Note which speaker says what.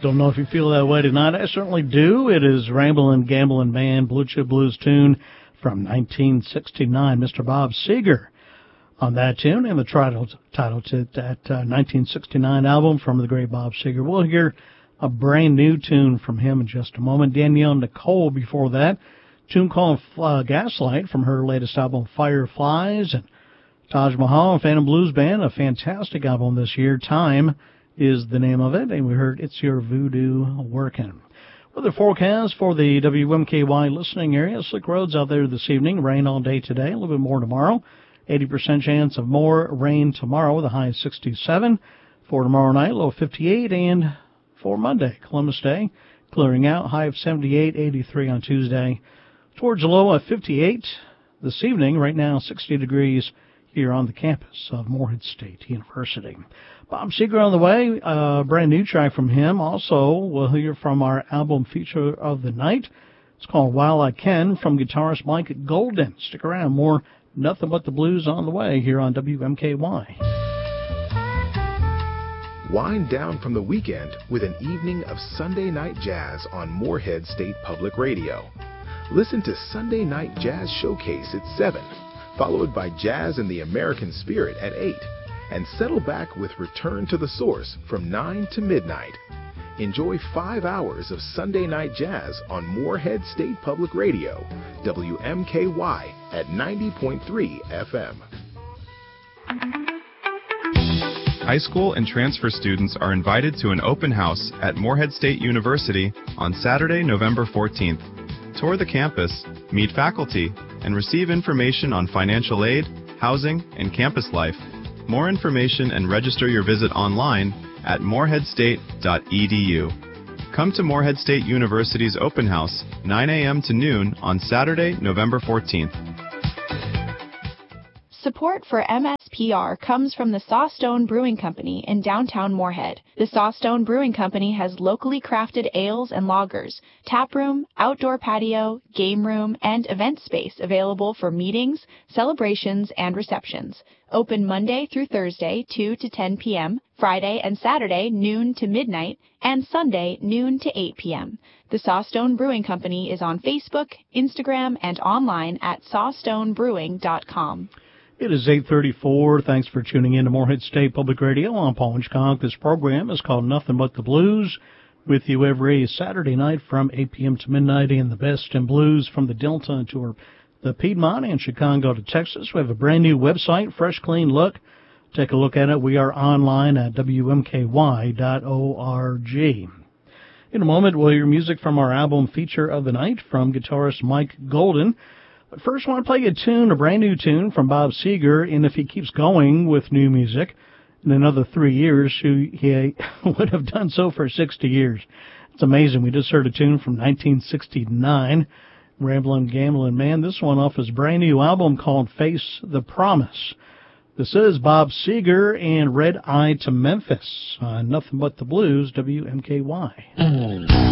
Speaker 1: Don't know if you feel that way tonight. I certainly do. It is Ramblin' Gamblin' Man, Blue Chip Blues tune from 1969. Mr. Bob Seger on that tune, and the title to that 1969 album from the great Bob Seger. We'll hear a brand new tune from him in just a moment. Danielle Nicole before that. Tune called Gaslight from her latest album, Fireflies. And Taj Mahal and Phantom Blues Band, a fantastic album this year. Time is the name of it, and we heard It's Your Voodoo Workin'. Weather forecast for the WMKY listening area. Slick roads out there this evening. Rain all day today, a little bit more tomorrow. 80% chance of more rain tomorrow, the high 67. For tomorrow night, low 58. And for Monday, Columbus Day, clearing out, high of 78, 83 on Tuesday. Towards a low of 58 this evening. Right now, 60 degrees here on the campus of Morehead State University. Bob Seger on the way, a brand new track from him. Also, we'll hear from our album feature of the night. It's called While I Can from guitarist Mike Golden. Stick around, more Nothing But the Blues on the way here on WMKY.
Speaker 2: Wind down from the weekend with an evening of Sunday Night Jazz on Morehead State Public Radio. Listen to Sunday Night Jazz Showcase at 7, followed by Jazz in the American Spirit at 8, and settle back with Return to the Source from 9 to midnight. Enjoy 5 hours of Sunday Night Jazz on Morehead State Public Radio, WMKY at 90.3 FM.
Speaker 3: High school and transfer students are invited to an open house at Morehead State University on Saturday, November 14th. Tour the campus, meet faculty, and receive information on financial aid, housing, and campus life. More information and register your visit online at moreheadstate.edu. Come to Morehead State University's open house, 9 a.m. to noon on Saturday, November 14th.
Speaker 4: Support for MSPR comes from the Sawstone Brewing Company in downtown Morehead. The Sawstone Brewing Company has locally crafted ales and lagers, tap room, outdoor patio, game room, and event space available for meetings, celebrations, and receptions. Open Monday through Thursday, 2 to 10 p.m., Friday and Saturday, noon to midnight, and Sunday, noon to 8 p.m. The Sawstone Brewing Company is on Facebook, Instagram, and online at sawstonebrewing.com.
Speaker 1: It is 8:34. Thanks for tuning in to Morehead State Public Radio. I'm Paul Hitchcock. This program is called Nothing But the Blues, with you every Saturday night from 8 p.m. to midnight in the best in blues from the Delta to the Piedmont and Chicago to Texas. We have a brand new website, fresh, clean look. Take a look at it. We are online at WMKY.org. In a moment, we'll hear music from our album feature of the night from guitarist Mike Golden. But first, I want to play you a brand new tune from Bob Seger, and if he keeps going with new music in another 3 years, he would have done so for 60 years. It's amazing. We just heard a tune from 1969, Ramblin' Gamblin' Man. This one off his brand new album called Face the Promise. This is Bob Seger and Red Eye to Memphis on Nothing But the Blues, WMKY.